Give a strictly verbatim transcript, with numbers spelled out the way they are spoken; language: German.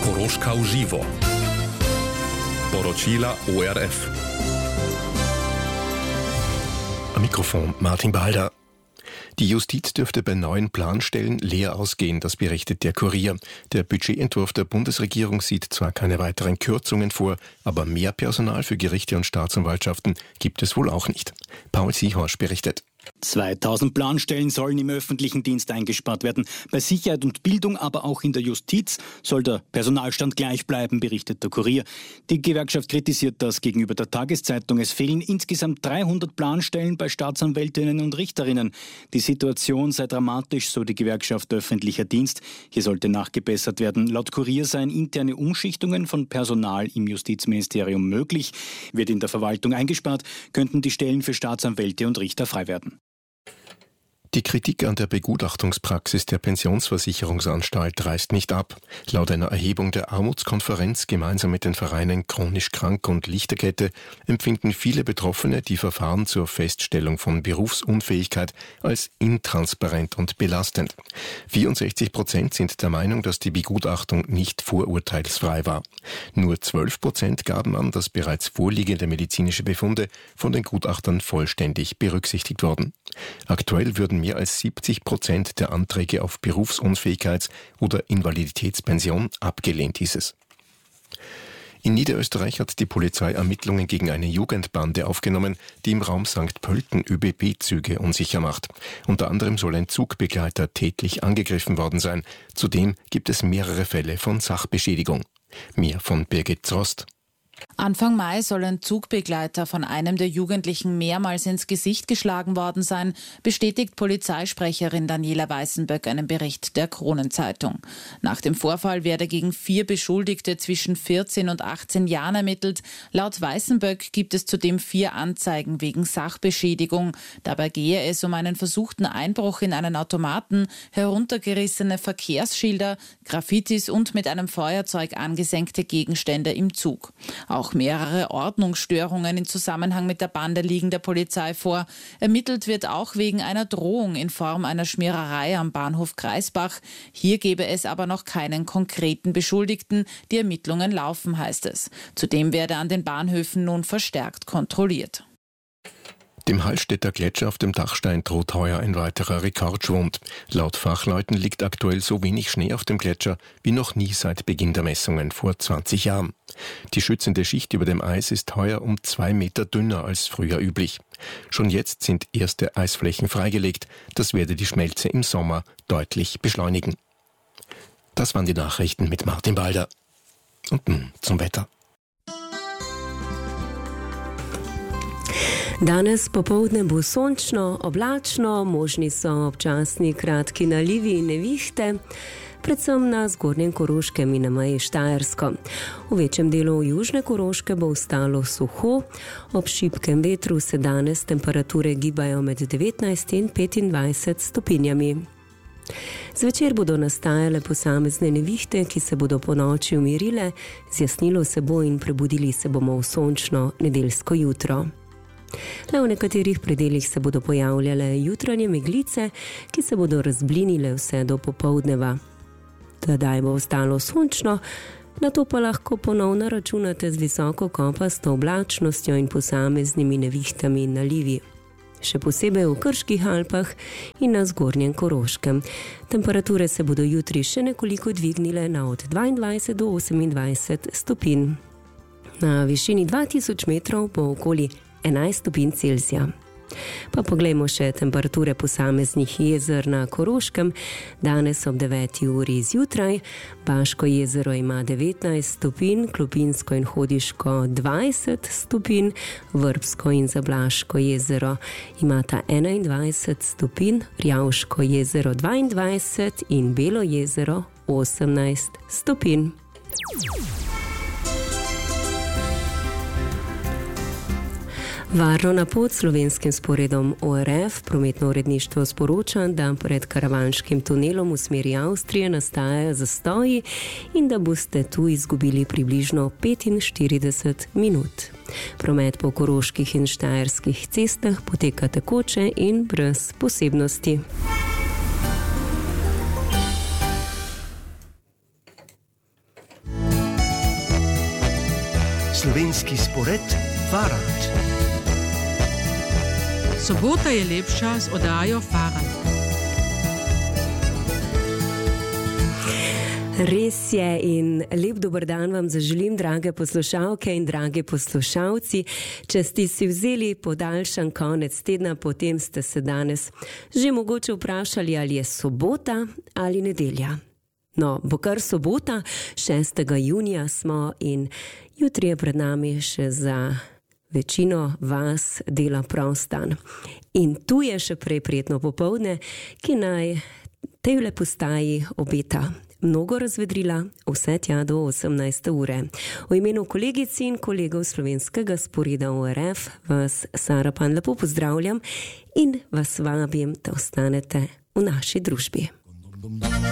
Koroška v živo. Poročila O R F. Am Mikrofon Martin Balder. Die Justiz dürfte bei neuen Planstellen leer ausgehen, das berichtet der Kurier. Der Budgetentwurf der Bundesregierung sieht zwar keine weiteren Kürzungen vor, aber mehr Personal für Gerichte und Staatsanwaltschaften gibt es wohl auch nicht. Paul Siehorsch berichtet. zweitausend Planstellen sollen im öffentlichen Dienst eingespart werden. Bei Sicherheit und Bildung, aber auch in der Justiz soll der Personalstand gleich bleiben, berichtet der Kurier. Die Gewerkschaft kritisiert das gegenüber der Tageszeitung. Es fehlen insgesamt dreihundert Planstellen bei Staatsanwältinnen und Richterinnen. Die Situation sei dramatisch, so die Gewerkschaft öffentlicher Dienst. Hier sollte nachgebessert werden. Laut Kurier seien interne Umschichtungen von Personal im Justizministerium möglich. Wird in der Verwaltung eingespart, könnten die Stellen für Staatsanwälte und Richter frei werden. Die Kritik an der Begutachtungspraxis der Pensionsversicherungsanstalt reißt nicht ab. Laut einer Erhebung der Armutskonferenz gemeinsam mit den Vereinen Chronisch Krank und Lichterkette empfinden viele Betroffene die Verfahren zur Feststellung von Berufsunfähigkeit als intransparent und belastend. vierundsechzig Prozent sind der Meinung, dass die Begutachtung nicht vorurteilsfrei war. Nur zwölf Prozent gaben an, dass bereits vorliegende medizinische Befunde von den Gutachtern vollständig berücksichtigt wurden. Aktuell würden mehr als siebzig Prozent der Anträge auf Berufsunfähigkeits- oder Invaliditätspension abgelehnt, hieß es. In Niederösterreich hat die Polizei Ermittlungen gegen eine Jugendbande aufgenommen, die im Raum Sankt Pölten ÖBB-Züge unsicher macht. Unter anderem soll ein Zugbegleiter tätlich angegriffen worden sein. Zudem gibt es mehrere Fälle von Sachbeschädigung. Mehr von Birgit Zrost. Anfang Mai soll ein Zugbegleiter von einem der Jugendlichen mehrmals ins Gesicht geschlagen worden sein, bestätigt Polizeisprecherin Daniela Weißenböck einen Bericht der Kronenzeitung. Nach dem Vorfall werde gegen vier Beschuldigte zwischen vierzehn und achtzehn Jahren ermittelt. Laut Weißenböck gibt es zudem vier Anzeigen wegen Sachbeschädigung. Dabei gehe es um einen versuchten Einbruch in einen Automaten, heruntergerissene Verkehrsschilder, Graffitis und mit einem Feuerzeug angesenkte Gegenstände im Zug. Auch mehrere Ordnungsstörungen in Zusammenhang mit der Bande liegen der Polizei vor. Ermittelt wird auch wegen einer Drohung in Form einer Schmiererei am Bahnhof Kreisbach. Hier gebe es aber noch keinen konkreten Beschuldigten. Die Ermittlungen laufen, heißt es. Zudem werde an den Bahnhöfen nun verstärkt kontrolliert. Dem Hallstätter Gletscher auf dem Dachstein droht heuer ein weiterer Rekordschwund. Laut Fachleuten liegt aktuell so wenig Schnee auf dem Gletscher wie noch nie seit Beginn der Messungen vor zwanzig Jahren. Die schützende Schicht über dem Eis ist heuer um zwei Meter dünner als früher üblich. Schon jetzt sind erste Eisflächen freigelegt. Das werde die Schmelze im Sommer deutlich beschleunigen. Das waren die Nachrichten mit Martin Balder. Und nun zum Wetter. Danes popoldne bo sončno, oblačno, možni so občasni kratki nalivi in nevihte, predvsem na zgornjem Koroškem in na meji Štajersko. V večjem delu južne Koroške bo ostalo suho, ob šibkem vetru se danes temperature gibajo med devetnajst in petindvajset stopinjami. Zvečer bodo nastajale posamezne nevihte, ki se bodo po noči umirile, zjasnilo se bo in prebudili se bomo v sončno nedeljsko jutro. Le v nekaterih predelih se bodo pojavljale jutranje meglice, ki se bodo razblinile vse do popoldneva. Tedaj bo ostalo sončno, nato pa lahko ponovno računate z visoko kopasto oblačnostjo in posameznimi nevihtami in nalivi. Še posebej v Krških Alpah in na zgornjem Koroškem. Temperature se bodo jutri še nekoliko dvignile na od dvaindvajset do osemindvajset stopinj. Na višini dva tisoč metrov bo okoli enajst stopinj Celzija. Pa poglejmo še temperature posameznih jezer na Koroškem. Danes ob deveti uri zjutraj Baško jezero ima devetnajst stopinj, Klopinsko in Hodiško dvajset stopinj, Vrbsko in Zablaško jezero imata enaindvajset stopinj, Rjavško jezero dvaindvajset in Belo jezero osemnajst stopinj. Varno na pot slovenskim sporedom O R F prometno uredništvo sporoča, da pred karavanškim tunelom v smeri Avstrije nastajajo zastoji in da boste tu izgubili približno petinštirideset minut. Promet po koroških in štajerskih cestah poteka tekoče in brez posebnosti. slovenski spored Farant. Sobota je lepša z oddajo Farant. Res je in lep dober dan vam zaželim, drage poslušalke in drage poslušalci. Če ste si vzeli podaljšan konec tedna, potem ste se danes že mogoče vprašali, ali je sobota ali nedelja. No, bo kar sobota, šestega junija smo in jutri je pred nami še za večino vas dela prost dan. In tu je še prej prijetno popoldne, ki naj tejle postaji obeta mnogo razvedrila, vse tja do osemnajste ure. V imenu kolegic in kolegov slovenskega sporeda O R F vas, Sara Pan, lepo pozdravljam in vas vabim, da ostanete v naši družbi.